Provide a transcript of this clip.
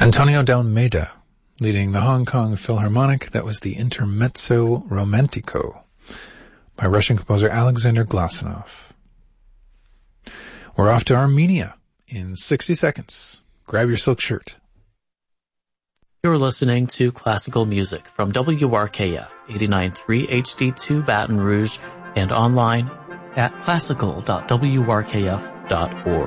Antonio de Almeida, leading the Hong Kong Philharmonic. That was the Intermezzo Romantico by Russian composer Alexander Glasunov. We're off to Armenia in 60 seconds. Grab your silk shirt. You're listening to classical music from WRKF 89.3 HD2 Baton Rouge and online at classical.wrkf.org.